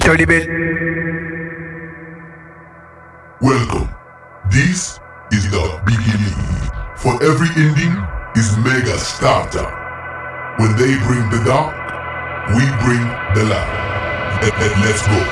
Turn the bell. Welcome. This is the beginning. For every ending is mega starter. When they bring the dark, we bring the light. Let's go.